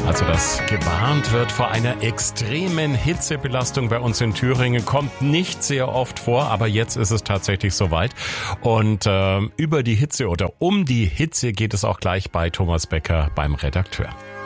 Also, dass gewarnt wird vor einer extremen Hitzebelastung bei uns in Thüringen, kommt nicht sehr oft vor, aber jetzt ist es tatsächlich soweit. Und über die Hitze oder um die Hitze geht es auch gleich bei Thomas Becker beim Redakteur.